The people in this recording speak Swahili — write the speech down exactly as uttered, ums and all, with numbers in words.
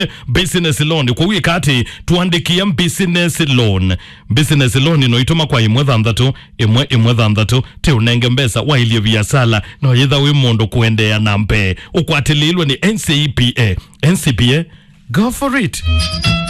business loan kwa wikati tuandikia business loan business loan no itoma kwa imwe thanthatu imwe imwe thanthatu te unenge mbesa wa ilio biasala no yitha wi mundu kuendea na mpe ukwatililwe ni N C P A N C P A go for it.